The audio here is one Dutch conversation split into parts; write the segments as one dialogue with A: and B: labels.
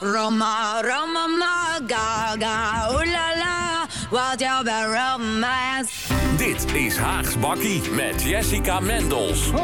A: Roma, Roma, ma, gaga, ooh la la, what your romance.
B: Dit is Haags Bakkie met Jessica Mendels.
A: 100%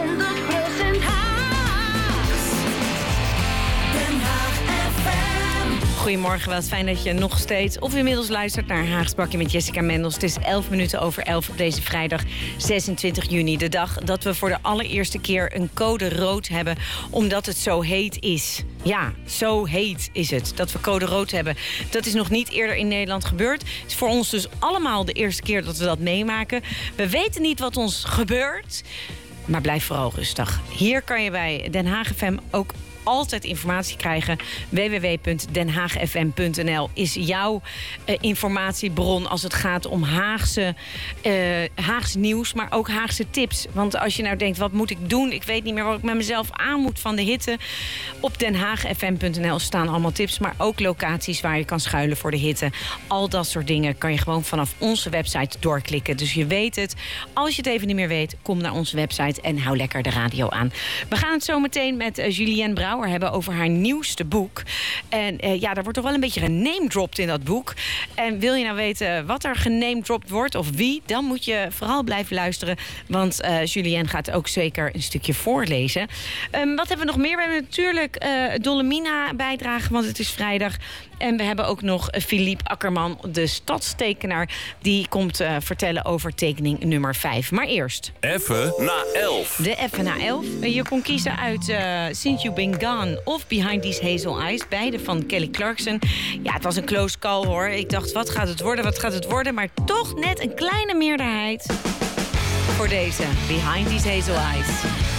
A: Haags. Den Haag FM.
C: Goedemorgen, wat fijn dat je nog steeds of inmiddels luistert naar Haags Bakkie met Jessica Mendels. Het is 11 minuten over 11 op deze vrijdag 26 juni. De dag dat we voor de allereerste keer een code rood hebben, omdat het zo heet is. Ja, zo heet is het, dat we code rood hebben. Dat is nog niet eerder in Nederland gebeurd. Het is voor ons dus allemaal de eerste keer dat we dat meemaken. We weten niet wat ons gebeurt, maar blijf vooral rustig. Hier kan je bij Den Haag FM ook altijd informatie krijgen. www.denhaagfm.nl is jouw informatiebron als het gaat om Haagse nieuws, maar ook Haagse tips. Want als je nou denkt, wat moet ik doen? Ik weet niet meer wat ik met mezelf aan moet van de hitte. Op denhaagfm.nl staan allemaal tips, maar ook locaties waar je kan schuilen voor de hitte. Al dat soort dingen kan je gewoon vanaf onze website doorklikken. Dus je weet het. Als je het even niet meer weet, kom naar onze website en hou lekker de radio aan. We gaan het zo meteen met Julienne Brouwer hebben over haar nieuwste boek. En daar wordt toch wel een beetje genamedropt in dat boek. En wil je nou weten wat er genamedropt wordt of wie, dan moet je vooral blijven luisteren. Want Julienne gaat ook zeker een stukje voorlezen. Wat hebben we nog meer? We hebben natuurlijk Dolomina bijdragen, want het is vrijdag. En we hebben ook nog Philippe Akkerman, de stadstekenaar. Die komt vertellen over tekening nummer 5. Maar eerst
B: Even na 11.
C: de Even na 11. Je kon kiezen uit Since You've Been Gone of Behind These Hazel Eyes. Beide van Kelly Clarkson. Ja, het was een close call hoor. Ik dacht, wat gaat het worden? Maar toch net een kleine meerderheid voor deze Behind These Hazel Eyes.